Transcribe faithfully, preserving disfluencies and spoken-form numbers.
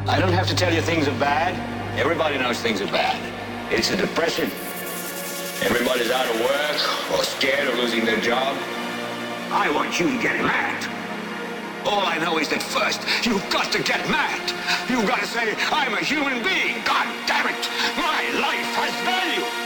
I don't have to tell you things are bad. Everybody knows things are bad. It's a depression. Everybody's out of work or scared of losing their job. I want you to get mad. All I know is that first, you've got to get mad. You've got to say, I'm a human being. God damn it. My life has value.